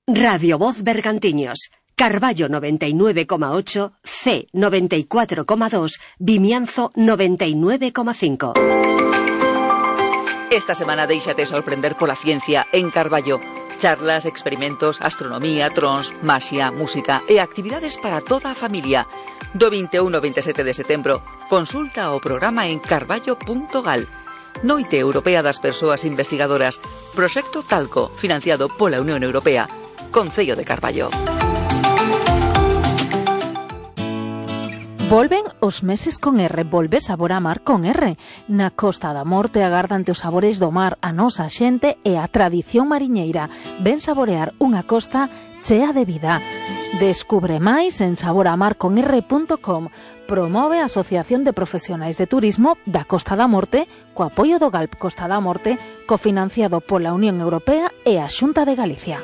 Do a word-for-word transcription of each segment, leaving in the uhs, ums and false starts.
Radio Voz Bergantiños, Carballo noventa y nueve coma ocho, C noventa y cuatro coma dos, Vimianzo noventa y nueve coma cinco. Esta semana déixate sorprender pola ciencia en Carballo. Charlas, experimentos, astronomía, trons, maxia, música e actividades para toda a familia. Do vinte e un ao vinte e sete de setembro, consulta o programa en carballo punto gal. Noite Europea das Persoas Investigadoras. Proxecto Talco, financiado pola Unión Europea. Concello de Carballo. Volven os meses con R, volve sabor a mar con R. Na Costa da Morte agardante os sabores do mar, a nosa xente e a tradición mariñeira. Ven saborear unha costa chea de vida. Descubre máis en sabor a mar con r punto com. Promove a Asociación de Profesionais de Turismo da Costa da Morte co apoio do Galp Costa da Morte, cofinanciado pola Unión Europea e a Xunta de Galicia.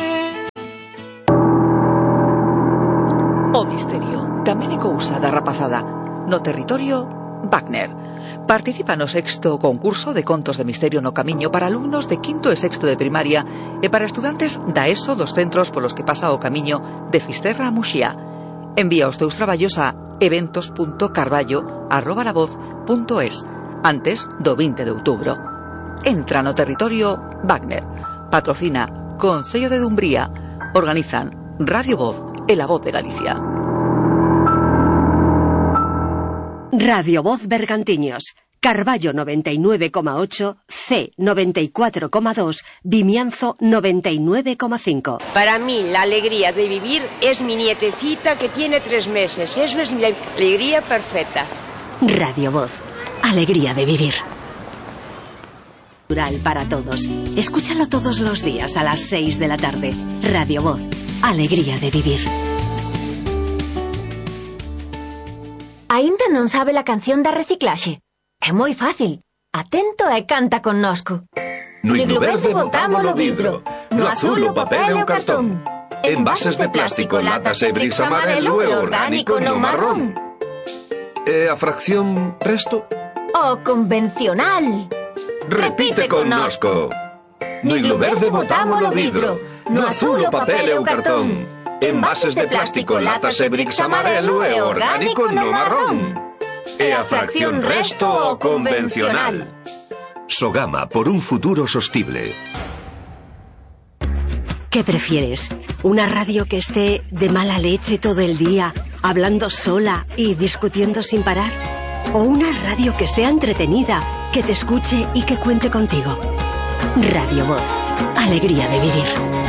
O misterio tamén é cousa da rapazada. No territorio, Wagner. Participa no sexto concurso de contos de misterio no camiño para alumnos de quinto e sexto de primaria e para estudantes da ESO dos centros polos que pasa o camiño de Fisterra a Muxía. Envía os teus traballos a eventos punto carballo arroba la voz punto es antes do vinte de outubro. Entra no territorio Wagner. Patrocina Concello de Dumbría. Organizan Radio Voz e La Voz de Galicia. Radio Voz Bergantiños, Carballo noventa y nueve coma ocho, C noventa y cuatro coma dos, Vimianzo noventa y nueve coma cinco. Para mí la alegría de vivir es mi nietecita que tiene tres meses. Eso es mi alegría perfecta. Radio Voz, alegría de vivir. Natural para todos. Escúchalo todos los días a las seis de la tarde. Radio Voz, alegría de vivir. Aínda non sabe a canción da reciclaxe? É moi fácil. Atento e canta connosco. No himno verde botamos o vidro, no azul o papel e o cartón. Envases de plástico, latas e bricks amarelo e orgánico no marrón. E a fracción resto? O convencional. Repite connosco. No himno verde botamos o vidro, no azul o papel e o cartón. Envases de plástico, latas e bricks amarelo e orgánico no marrón. E a fracción resto o convencional. Sogama, por un futuro sostible. ¿Qué prefieres? ¿Una radio que esté de mala leche todo el día, hablando sola y discutiendo sin parar? ¿O una radio que sea entretenida, que te escuche y que cuente contigo? Radio Voz, alegría de vivir.